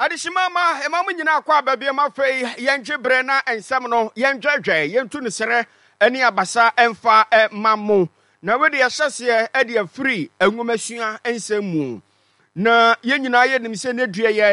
Adishimama, Emamina kwa baby mafei, Yanji Brena and Samno, Yanjaj, Yantu Sere, any abasa enfa mamu. Na wedi asase e de free, enwomasua ensemu. Na yenina ye nimse ne dua